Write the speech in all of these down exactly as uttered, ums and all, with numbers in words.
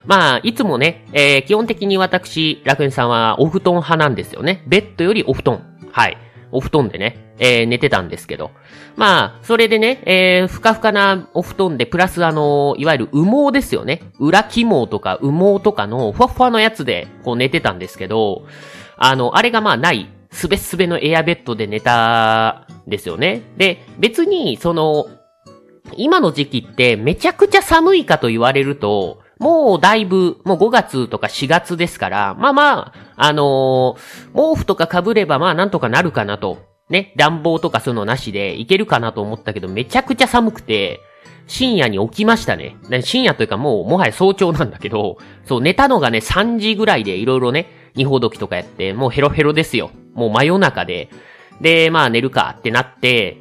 まあ、いつもね、えー、基本的に私、楽園さんはお布団派なんですよね。ベッドよりお布団。はい。お布団でね、えー、寝てたんですけど。まあ、それでね、えー、ふかふかなお布団で、プラスあのー、いわゆる羽毛ですよね。裏起毛とか羽毛とかのふわふわのやつで、こう寝てたんですけど、あの、あれがまあない、すべすべのエアベッドで寝た、んですよね。で、別に、その、今の時期ってめちゃくちゃ寒いかと言われると、もうだいぶ、もうごがつとかしがつですから、まあまあ、あのー、毛布とか被ればまあなんとかなるかなと。ね、暖房とかそういうのなしでいけるかなと思ったけど、めちゃくちゃ寒くて、深夜に起きましたね。深夜というかもう、もはや早朝なんだけど、そう、寝たのがね、さんじぐらいでいろいろね、二ほどきとかやって、もうヘロヘロですよ。もう真夜中で。で、まあ寝るかってなって、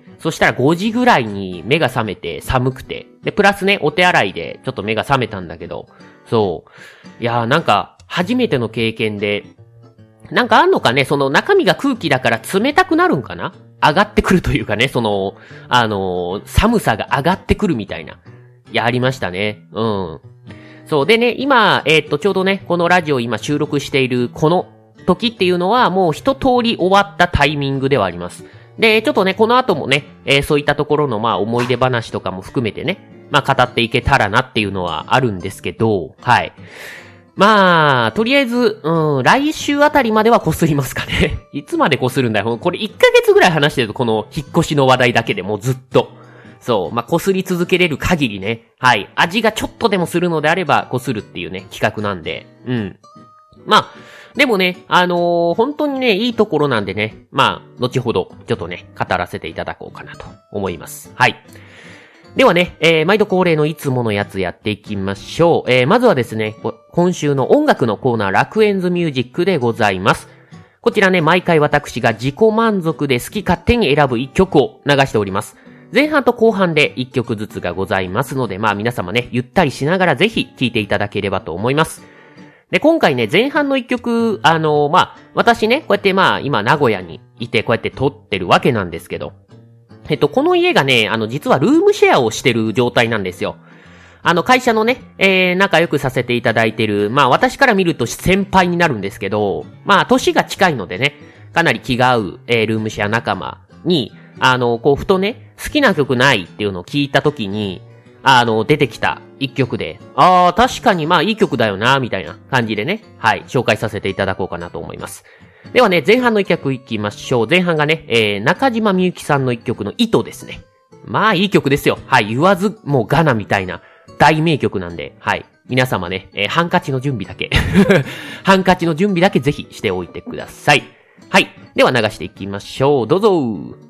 そしたらごじぐらいに目が覚めて寒くて。で、プラスね、お手洗いでちょっと目が覚めたんだけど。そう。いやーなんか、初めての経験で、なんかあんのかね、その中身が空気だから冷たくなるんかな？上がってくるというかね、その、あのー、寒さが上がってくるみたいな。いや、ありましたね。うん。そう。でね、今、えー、っと、ちょうどね、このラジオ今収録しているこの時っていうのはもう一通り終わったタイミングではあります。で、ちょっとね、この後もね、えー、そういったところのまあ思い出話とかも含めてね、まあ語っていけたらなっていうのはあるんですけど、はい。まあ、とりあえず、うん、来週あたりまでは擦りますかね。いつまで擦るんだよ。これいっかげつぐらい話してると、この引っ越しの話題だけでもうずっと。そう、まあ、擦り続けれる限りね、はい、味がちょっとでもするのであれば擦るっていうね、企画なんで、うん。まあ、でもね、あのー、本当にね、いいところなんでね、まあ、後ほど、ちょっとね、語らせていただこうかなと思います。はい。ではね、えー、毎度恒例のいつものやつやっていきましょう。えー、まずはですね、今週の音楽のコーナー、楽園ズミュージックでございます。こちらね、毎回私が自己満足で好き勝手に選ぶ一曲を流しております。前半と後半で一曲ずつがございますので、まあ皆様ね、ゆったりしながらぜひ聴いていただければと思います。で、今回ね、前半の一曲、あのー、まあ、私ね、こうやってまあ、今名古屋にいて、こうやって撮ってるわけなんですけど、えっと、この家がね、あの、実はルームシェアをしてる状態なんですよ。あの、会社のね、えー、仲良くさせていただいてる、まあ、私から見ると先輩になるんですけど、まあ、年が近いのでね、かなり気が合う、えー、ルームシェア仲間に、あの、こう、ふとね、好きな曲ないっていうのを聞いたときに、あの、出てきた一曲で、ああ、確かにまあいい曲だよな、みたいな感じでね、はい、紹介させていただこうかなと思います。ではね、前半の一曲いきましょう。前半がね、えー、中島みゆきさんの一曲の糸ですね。まあいい曲ですよ。はい、言わずもうガナみたいな大名曲なんで、はい、皆様ね、えー、ハンカチの準備だけ、ハンカチの準備だけぜひしておいてください。はい、では流していきましょう。どうぞ。